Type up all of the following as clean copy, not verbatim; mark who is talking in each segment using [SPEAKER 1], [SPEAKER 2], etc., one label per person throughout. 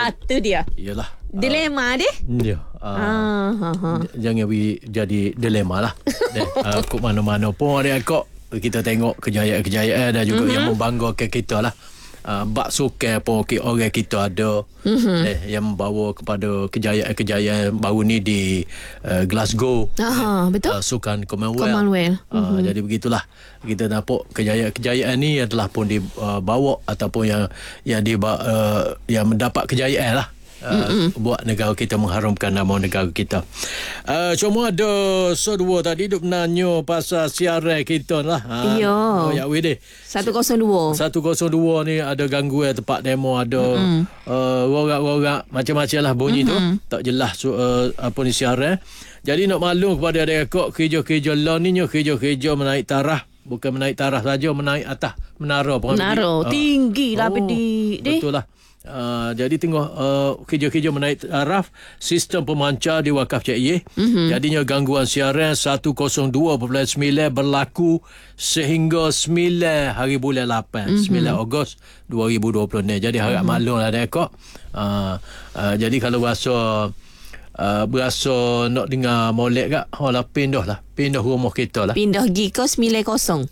[SPEAKER 1] Tu dia.
[SPEAKER 2] Yalah.
[SPEAKER 1] Dilema dia.
[SPEAKER 2] Ya. Jangan jadi dilema lah. Kok mana-mana pun adik-akak kita tengok kejayaan-kejayaan dan juga yang membanggakan kita lah. Bak sukan pun orang kita ada yang membawa kepada kejayaan-kejayaan baru ni di Glasgow.
[SPEAKER 1] Betul.
[SPEAKER 2] Sukan Commonwealth. Jadi begitulah. Kita nampak kejayaan-kejayaan ni yang telah pun dibawa ataupun yang mendapat kejayaan lah. Buat negara kita, mengharumkan nama negara kita. Cuma ada dua tadi duk menanya pasal siaran kita lah. Ya weh
[SPEAKER 1] 102
[SPEAKER 2] ni ada gangguan tempat demo, ada rorak-rorak macam-macam lah bunyi tu. Tak jelas apa ni siaran. Jadi nak maklum kepada adik-akak, kerja-kerja law ni kerja-kerja menaik taraf. Bukan menaik taraf saja, menaik atas menara.
[SPEAKER 1] Menara tinggi lah bedik.
[SPEAKER 2] Betul lah. Jadi tengok kerja-kerja menaik taraf sistem pemancar di Wakaf CIE. Jadinya gangguan siaran 102.9 berlaku sehingga 9 hari bulan 8 9 Ogos 2020 ni. Jadi harap maklum lah adik-akak. Jadi kalau berasa nak dengar molek kat, pindah rumah kita lah.
[SPEAKER 1] Pindah pergi ke 90.7.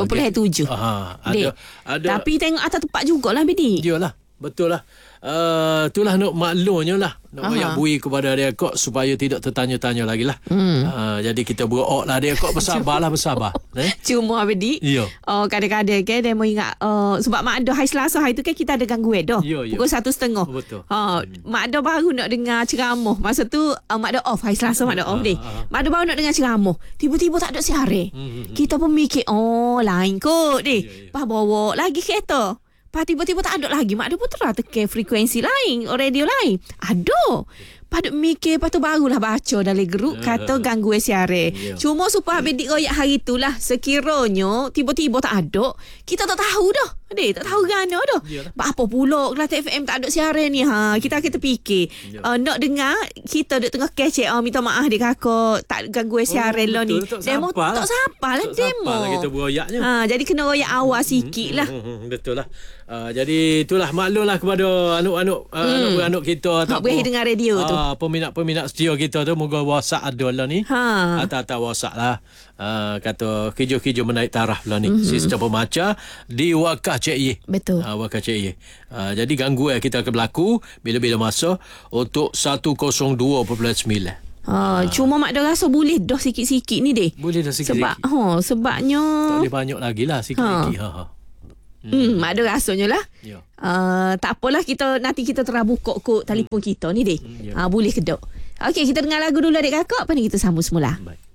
[SPEAKER 1] Tapi tengok atas tempat jugalah Bidi.
[SPEAKER 2] Iyalah, betul lah. Itulah nak maklumnya lah. Nak banyak bui kepada adik-akak supaya tidak tertanya-tanya lagi lah. Jadi kita berok lah adik-akak, bersabar.
[SPEAKER 1] Cuma Bidi, kadang-kadang kan dia mau ingat sebab Mak Ado hari Selasa hari tu kan kita ada gangguan dah. Pukul 1:30.
[SPEAKER 2] Betul.
[SPEAKER 1] Mak Ado baru nak dengar ceramah. Masa tu Mak Ado off hari Selasa, Mak Ado off ni. Mak Ado baru nak dengar ceramah. Tiba-tiba tak ada siaran. Kita pun mikir lain kot deh. Lepas bawa lagi kereta. Lepas tiba-tiba tak ada lagi. Mak dia pun terah tekan frekuensi lain, radio lain. Ada. Lepas mikir, lepas tu barulah baca dalam grup kata gangguan siaran. Cuma supaya habis dikoyak hari tu lah. Sekiranya tiba-tiba tak ada, kita tak tahu dah. Tak tahu gana dah. Apa pula Kelantan FM tak ada siaran ni. Kita fikir. Nak dengar, kita duk tengah kecek. Minta maaf dia kakak tak gangguan siaran lah ni. Demo tak siapa lah demo.
[SPEAKER 2] Kita beroyaknya.
[SPEAKER 1] Jadi kena royak awal sikit lah.
[SPEAKER 2] Betul lah. Jadi itulah maklumlah kepada anak-anak kita
[SPEAKER 1] tak boleh dengar radio tu.
[SPEAKER 2] Peminat-peminat setia kita tu, moga WhatsApp ada lah ni. Atas WhatsApp lah. Kata kerja-kerja menaik taraf lah ni. Sistem pemancar di Wakaf CIE.
[SPEAKER 1] Betul.
[SPEAKER 2] Wakaf CIE. Jadi gangguan kita akan berlaku bila-bila masa untuk 102.9.
[SPEAKER 1] Cuma Mak dah rasa boleh dah sikit-sikit ni deh.
[SPEAKER 2] Boleh dah sikit-sikit.
[SPEAKER 1] Sebabnya
[SPEAKER 2] tak boleh banyak lagi lah, sikit-sikit.
[SPEAKER 1] Mak ada rasanya lah. Tak apalah, nanti kita terah buka kod telefon kita ni deh. Boleh kedok. Okey, kita dengar lagu dulu adik kakak. Lepas ni kita sambung semula. Baik.